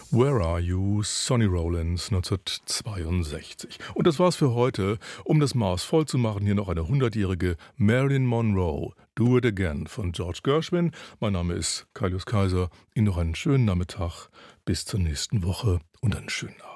Where Are You? Sonny Rollins 1962. Und das war's für heute. Um das Maß voll zu machen, hier noch eine 100-jährige Marilyn Monroe. Do It Again von George Gershwin. Mein Name ist Kaius Kaiser. Ihnen noch einen schönen Nachmittag. Bis zur nächsten Woche und einen schönen Abend.